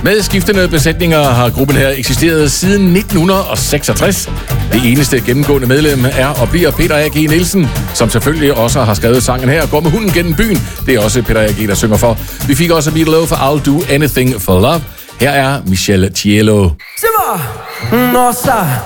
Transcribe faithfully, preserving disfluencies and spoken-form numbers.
Med skiftende besætninger har gruppen her eksisteret siden nitten seksogtres. Det eneste gennemgående medlem er og bliver Peter A G Nielsen, som selvfølgelig også har skrevet sangen her, Går med hunden gennem byen. Det er også Peter A G, der synger for. Vi fik også Meat Loaf for I'll Do Anything for Love. Her er Michelle Tiello. Simmer! Nossa!